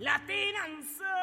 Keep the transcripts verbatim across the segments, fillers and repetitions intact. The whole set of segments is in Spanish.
Latin and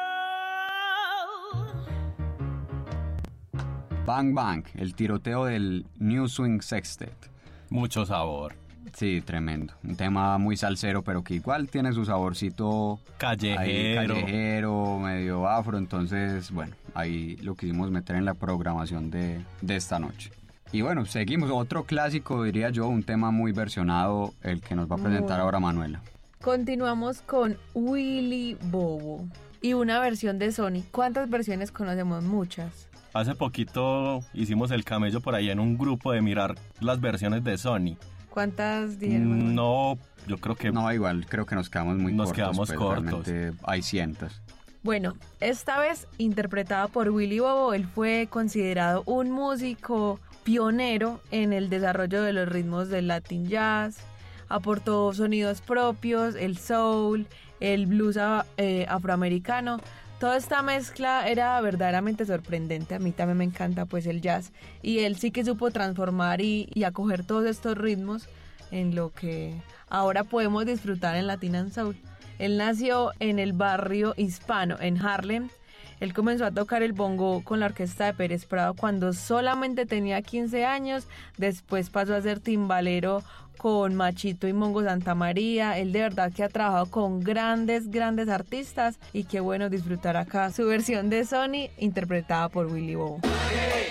Soul. Bang Bang, el tiroteo del New Swing Sextet. Mucho sabor. Sí, tremendo. Un tema muy salsero, pero que igual tiene su saborcito callejero, ahí, callejero, medio afro. Entonces, bueno, ahí lo quisimos meter en la programación de, de esta noche. Y bueno, seguimos. Otro clásico, diría yo, un tema muy versionado, el que nos va a presentar Muy. ahora Manuela. Continuamos con Willy Bobo y una versión de Sony. ¿Cuántas versiones conocemos? Muchas. Hace poquito hicimos el camello por ahí en un grupo de mirar las versiones de Sony. ¿Cuántas dijeron? No, yo creo que... No, igual, creo que nos quedamos muy nos cortos. quedamos pues, cortos. Realmente hay cientos. Bueno, esta vez interpretada por Willy Bobo, él fue considerado un músico pionero en el desarrollo de los ritmos del Latin Jazz. Aportó sonidos propios, el soul, el blues eh, afroamericano. Toda esta mezcla era verdaderamente sorprendente. A mí también me encanta pues el jazz. Y él sí que supo transformar y, y acoger todos estos ritmos en lo que ahora podemos disfrutar en Latin and Soul. Él nació en el barrio hispano, en Harlem. Él comenzó a tocar el bongo con la orquesta de Pérez Prado cuando solamente tenía quince años. Después pasó a ser timbalero con Machito y Mongo Santa María. Él de verdad que ha trabajado con grandes, grandes artistas. Y qué bueno disfrutar acá su versión de Sony interpretada por Willy Bobo. Hey,